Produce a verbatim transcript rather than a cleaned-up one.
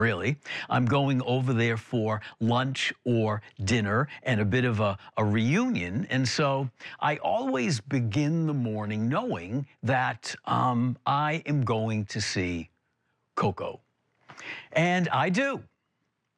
really. I'm going over there for lunch or dinner and a bit of a, a reunion. And so I always begin the morning knowing that um, I am going to see Coco. And I do.